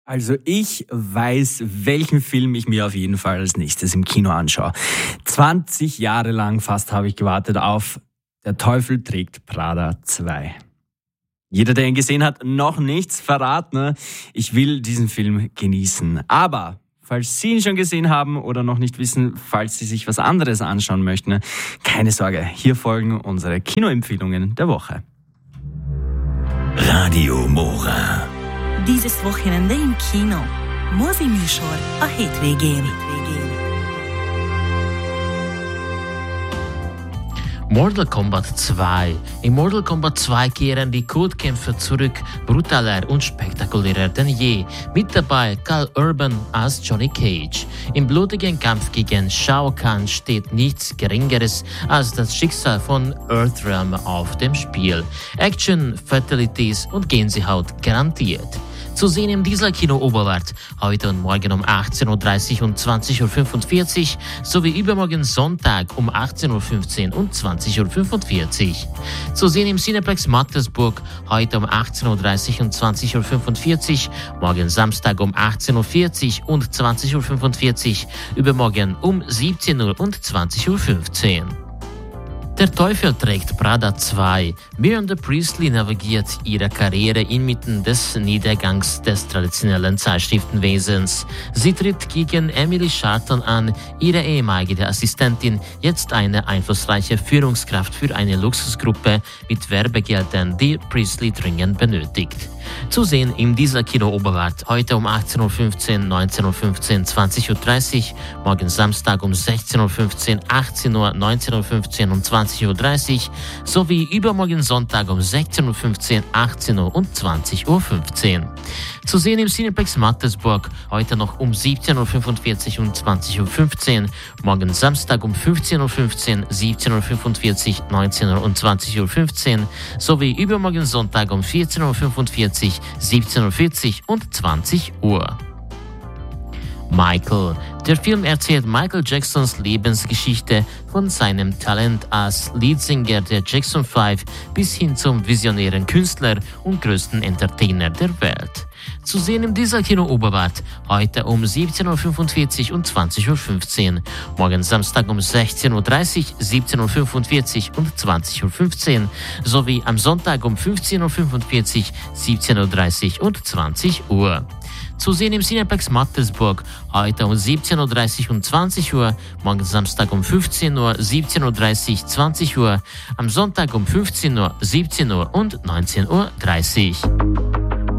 Also ich weiß, welchen Film ich mir auf jeden Fall als nächstes im Kino anschaue. 20 Jahre lang fast habe ich gewartet auf Der Teufel trägt Prada 2. Jeder, der ihn gesehen hat, noch nichts verraten. Ich will diesen Film genießen. Aber falls Sie ihn schon gesehen haben oder noch nicht wissen, falls Sie sich was anderes anschauen möchten, keine Sorge, hier folgen unsere Kinoempfehlungen der Woche. Radio Mora. Dieses Wochenende im Kino. Movie műsor a hétvégén. Mortal Kombat 2. In Mortal Kombat 2 kehren die Codekämpfer zurück, brutaler und spektakulärer denn je. Mit dabei Karl Urban als Johnny Cage. Im blutigen Kampf gegen Shao Kahn steht nichts Geringeres als das Schicksal von Earthrealm auf dem Spiel. Action, Fatalities und Gänsehaut garantiert. Zu sehen im Dieselkino Oberwart, heute und morgen um 18.30 Uhr und 20.45 Uhr sowie übermorgen Sonntag um 18.15 Uhr und 20.45 Uhr. Zu sehen im Cineplex Mattersburg, heute um 18.30 Uhr und 20.45 Uhr, morgen Samstag um 18.40 Uhr und 20.45 Uhr, übermorgen um 17 Uhr und 20.15 Uhr. Der Teufel trägt Prada 2. Miranda Priestley navigiert ihre Karriere inmitten des Niedergangs des traditionellen Zeitschriftenwesens. Sie tritt gegen Emily Charlton an, ihre ehemalige Assistentin, jetzt eine einflussreiche Führungskraft für eine Luxusgruppe mit Werbegeldern, die Priestley dringend benötigt. Zu sehen im Dieselkino Oberwart, heute um 18.15 Uhr, 19.15 Uhr, 20.30 Uhr, morgen Samstag um 16.15 Uhr, 18 Uhr, 19.15 Uhr und 20.30 Uhr, sowie übermorgen Sonntag um 16.15 Uhr, 18 Uhr und 20.15 Uhr. Zu sehen im Cineplex Mattersburg, heute noch um 17.45 Uhr und 20.15 Uhr, morgen Samstag um 15.15 Uhr, 17.45 Uhr, 19 Uhr und 20.15 Uhr, sowie übermorgen Sonntag um 14.45 Uhr, 17.40 Uhr und 20 Uhr. Michael. Der Film erzählt Michael Jacksons Lebensgeschichte von seinem Talent als Leadsänger der Jackson 5 bis hin zum visionären Künstler und größten Entertainer der Welt. Zu sehen im Dieselkino Oberwart, heute um 17.45 Uhr und 20.15 Uhr, morgen Samstag um 16.30 Uhr, 17.45 Uhr und 20.15 Uhr, sowie am Sonntag um 15.45 Uhr, 17.30 Uhr und 20 Uhr. Zu sehen im Cineplex Mattersburg, heute um 17.30 Uhr und 20 Uhr, morgen Samstag um 15 Uhr, 17.30 Uhr, 20 Uhr, am Sonntag um 15 Uhr, 17 Uhr und 19.30 Uhr.